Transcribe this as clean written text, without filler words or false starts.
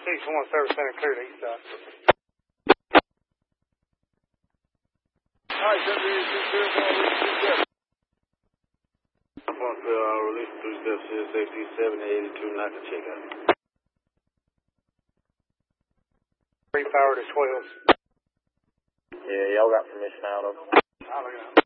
6-1 Service Center, clear to east side. Alright, 782, release 3 steps, safety 7082, not to check out. 3 power to 12. Yeah, y'all got permission out of. I'll look it up.